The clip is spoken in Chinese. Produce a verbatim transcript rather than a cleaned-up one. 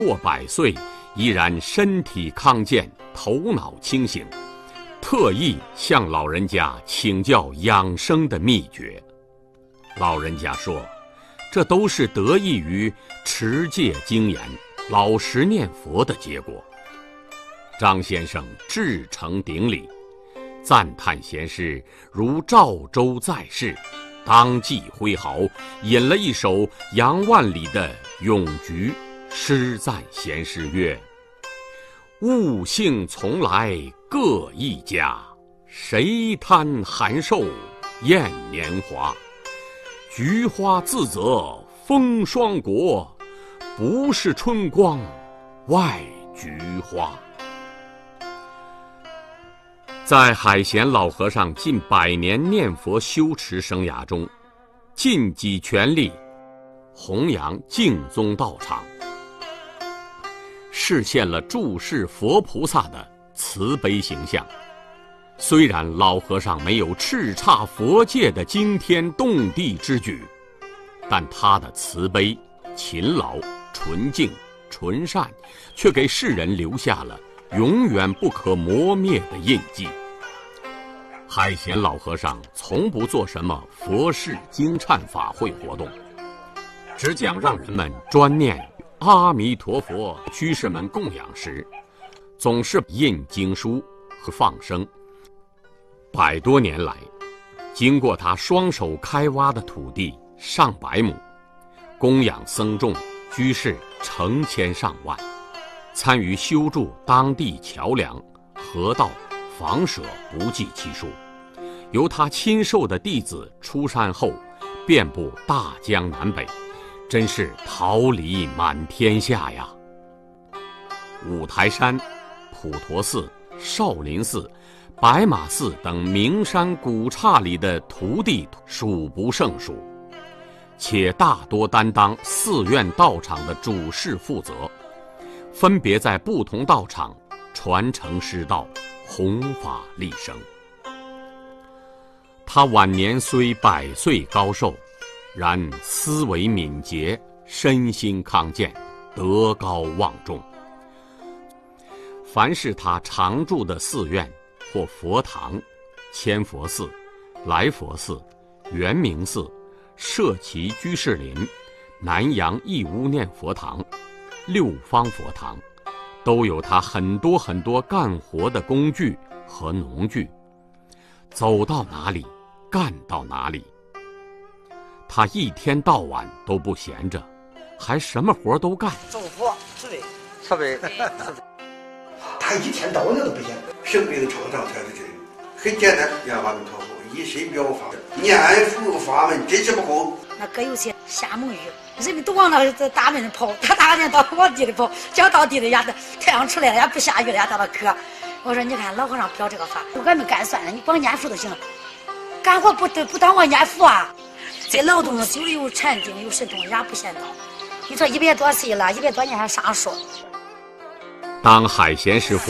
过百岁，依然身体康健，头脑清醒，特意向老人家请教养生的秘诀。老人家说，这都是得益于持戒精严、老实念佛的结果。张先生至诚顶礼，赞叹贤师如赵州在世，当即挥毫引了一首杨万里的《咏菊》，诗赞贤师曰：物性从来各一家，谁贪寒瘦厌年华？菊花自则风霜国，不是春光外菊花。在海贤老和尚近百年念佛修持生涯中，尽己全力弘扬净宗道场，实现了注释佛菩萨的慈悲形象。虽然老和尚没有叱咤佛界的惊天动地之举，但他的慈悲、勤劳、纯净、纯善，却给世人留下了永远不可磨灭的印记。海贤老和尚从不做什么佛事经忏法会活动，只讲让人们专念阿弥陀佛，居士们供养时，总是印经书和放生。百多年来，经过他双手开挖的土地上百亩，供养僧众居士成千上万，参与修筑当地桥梁、河道、房舍不计其数。由他亲授的弟子出山后，遍布大江南北，真是桃李满天下呀！五台山、普陀寺、少林寺、白马寺等名山古刹里的徒弟数不胜数，且大多担当寺院道场的主事负责，分别在不同道场传承师道，弘法利生。他晚年虽百岁高寿，然思维敏捷，身心康健，德高望重。凡是他常住的寺院或佛堂，千佛寺、来佛寺、圆明寺、社稷居士林、南阳义乌念佛堂、六方佛堂，都有他很多很多干活的工具和农具，走到哪里干到哪里。他一天到晚都不闲着，还什么活都干。 政府是的，设备。 他一天到晚都不闲，生病创伤才是这个，很简单，两法门靠谱，一身表法，念佛法门真是不够。 那哥有些瞎蒙语，人们都往那大门跑，他大门到往地里跑，讲到地里呀，太阳出来了也不下雨了，也到了渴。我说你看老和尚表这个法，俺们干算了，你光念佛就行了。干活不不当我念佛啊，在劳动久了有禅定有神通，也不嫌早。你说一百多岁了，一百多年还上树。 当海贤师傅